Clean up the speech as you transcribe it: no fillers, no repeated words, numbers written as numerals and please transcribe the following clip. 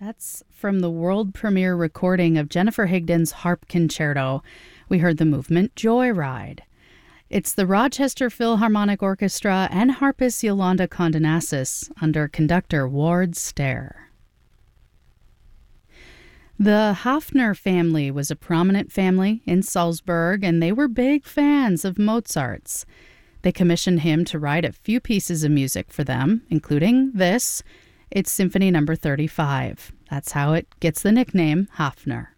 That's from the world premiere recording of Jennifer Higdon's Harp Concerto. We heard the movement Joyride. It's the Rochester Philharmonic Orchestra and harpist Yolanda Condonasis under conductor Ward Stair. The Hafner family was a prominent family in Salzburg, and they were big fans of Mozart's. They commissioned him to write a few pieces of music for them, including this. It's Symphony No. 35. That's how it gets the nickname Hafner.